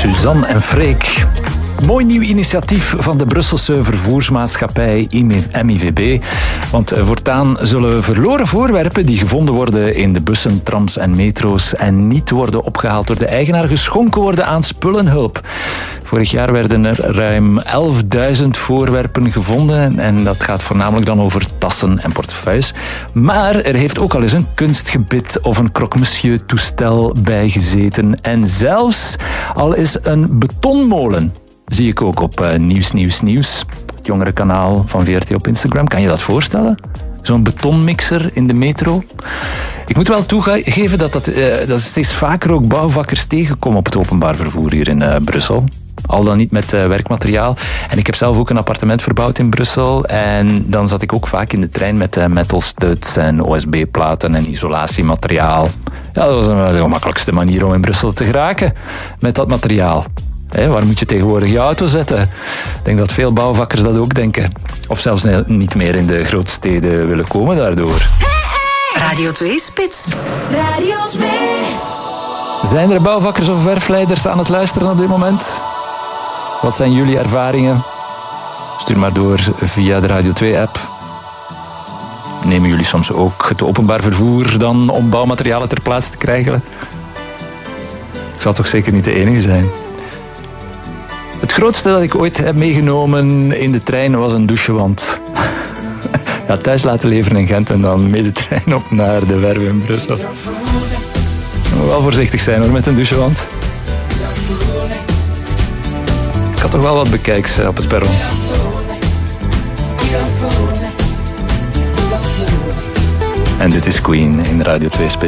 Suzanne en Freek. Mooi nieuw initiatief van de Brusselse vervoersmaatschappij MIVB. Want voortaan zullen verloren voorwerpen die gevonden worden in de bussen, trams en metro's en niet worden opgehaald door de eigenaar, geschonken worden aan spullenhulp. Vorig jaar werden er ruim 11.000 voorwerpen gevonden en dat gaat voornamelijk dan over tassen en portefeuilles. Maar er heeft ook al eens een kunstgebit of een croque-monsieur-toestel bijgezeten. En zelfs al is een betonmolen. Zie ik ook op Nieuws, het jongere kanaal van VRT op Instagram. Kan je dat voorstellen? Zo'n betonmixer in de metro. Ik moet wel toegeven dat steeds vaker ook bouwvakkers tegenkomen op het openbaar vervoer hier in Brussel. Al dan niet met werkmateriaal. En ik heb zelf ook een appartement verbouwd in Brussel. En dan zat ik ook vaak in de trein met metal studs en OSB-platen en isolatiemateriaal. Ja, dat was de gemakkelijkste manier om in Brussel te geraken met dat materiaal. Waar moet je tegenwoordig je auto zetten? Ik denk dat veel bouwvakkers dat ook denken. Of zelfs niet meer in de grootsteden willen komen daardoor. Radio 2 Spits. Radio 2. Zijn er bouwvakkers of werfleiders aan het luisteren op dit moment? Wat zijn jullie ervaringen? Stuur maar door via de Radio 2-app. Nemen jullie soms ook het openbaar vervoer dan om bouwmaterialen ter plaatse te krijgen? Ik zal toch zeker niet de enige zijn. Het grootste dat ik ooit heb meegenomen in de trein was een douchewand. Ja, thuis laten leveren in Gent en dan mee de trein op naar de werf in Brussel. Wel voorzichtig zijn hoor met een douchewand. Ik had toch wel wat bekijks op het perron. En dit is Queen in Radio 2 Spits.